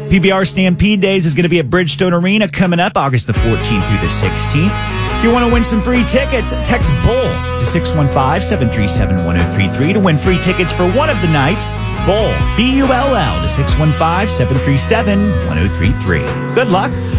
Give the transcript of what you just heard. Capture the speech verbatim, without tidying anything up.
P B R Stampede Days is going to be at Bridgestone Arena coming up August the fourteenth through the sixteenth. If you want to win some free tickets, text BULL to six one five, seven three seven, one zero three three to win free tickets for one of the nights. BULL, B U L L, to six one five, seven three seven, one zero three three. Good luck.